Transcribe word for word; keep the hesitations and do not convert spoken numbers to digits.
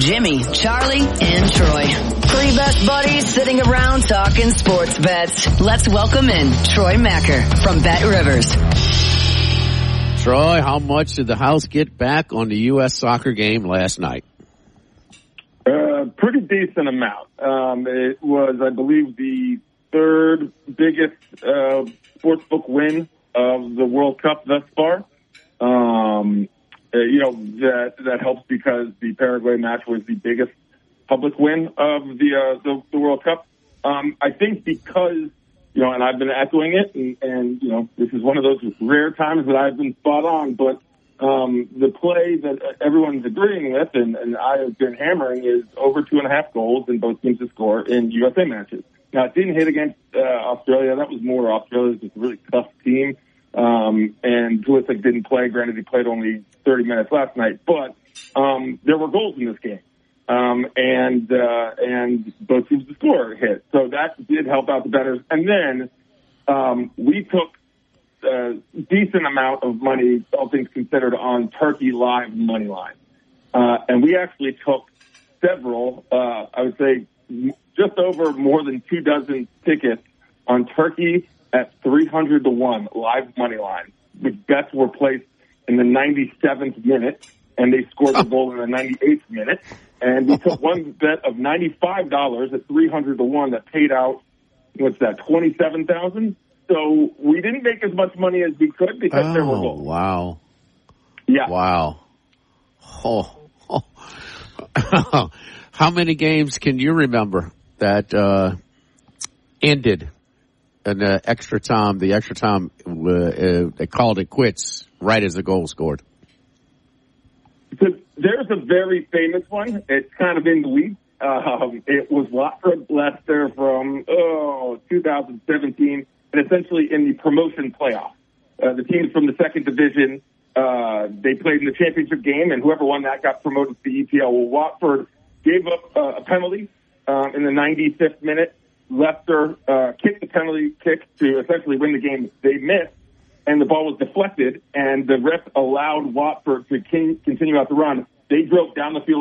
Jimmy, Charlie, and Troy. Three best buddies sitting around talking sports bets. Let's welcome in Troy Macker from Bet Rivers. Troy, how much did the house get back on the U S soccer game last night? Uh, pretty decent amount. Um, it was, I believe, the third biggest uh, sportsbook win of the World Cup thus far. Um, uh, you know, that that helps because the Paraguay match was the biggest public win of the uh, the, the World Cup. Um, I think because, you know, and I've been echoing it, and, and, you know, this is one of those rare times that I've been spot on, but um, the play that everyone's agreeing with, and, and I have been hammering, is over two and a half goals in both teams to score in U S A matches. Now, it didn't hit against uh, Australia. That was more Australia's just a really tough team. Um, and Pulisic didn't play. Granted, he played only thirty minutes last night, but um, there were goals in this game. Um, and, uh, and both teams to score hit. So that did help out the bettors. And then, um, we took a decent amount of money, all things considered, on Turkey live money line. Uh, and we actually took several, uh, I would say just over more than two dozen tickets on Turkey at three hundred to one live money line, which bets were placed in the ninety-seventh minute, and they scored the goal in the ninety-eighth minute. And we took one bet of ninety-five dollars at three hundred to one that paid out, what's that, twenty-seven thousand dollars. So we didn't make as much money as we could because oh, there were goals. Wow. Yeah. Wow. Oh, oh. How many games can you remember that uh, ended in the extra time? The extra time, uh, uh, they called it quits right as the goal scored. So there's a very famous one. It's kind of in the weeds. Um, it was Watford Leicester from, oh, two thousand seventeen, and essentially in the promotion playoff. Uh, the teams from the second division, uh, they played in the championship game, and whoever won that got promoted to the E P L. Well, Watford gave up uh, a penalty um, in the ninety-fifth minute. Leicester uh, kicked the penalty kick to essentially win the game. They missed, and the ball was deflected, and the ref allowed Watford to continue out the run. They drove down the field